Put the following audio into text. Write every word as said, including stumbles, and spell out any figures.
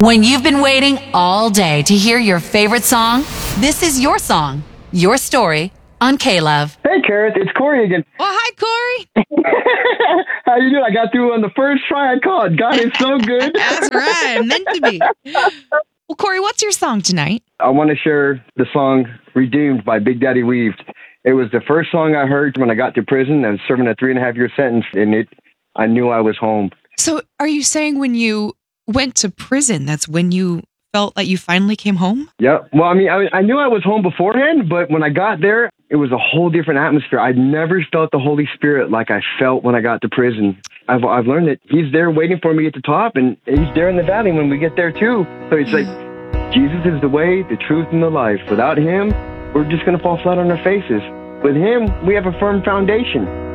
When you've been waiting all day to hear your favorite song, this is your song, your story on K-Love. Hey, Kareth, it's Corey again. Well, hi, Corey. How you doing? I got through on the first try I called. God is so good. That's right. Meant to be. Well, Corey, what's your song tonight? I want to share the song Redeemed by Big Daddy Weave. It was the first song I heard when I got to prison. I was serving a three and a half year sentence, and it, I knew I was home. So are you saying when you went to prison, that's when you felt like you finally came home? Yeah. Well, I mean, I, I knew I was home beforehand, but when I got there, it was a whole different atmosphere. I'd never felt the Holy Spirit like I felt when I got to prison. I've, I've learned that he's there waiting for me at the top, and he's there in the valley when we get there too. So it's like, Jesus is the way, the truth, and the life. Without him, we're just going to fall flat on our faces. With him, we have a firm foundation.